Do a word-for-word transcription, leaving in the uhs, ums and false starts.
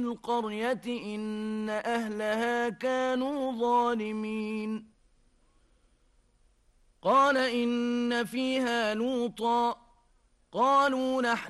القرية إن أهلها كانوا ظالمين قال إن فيها لوطا قالوا نحن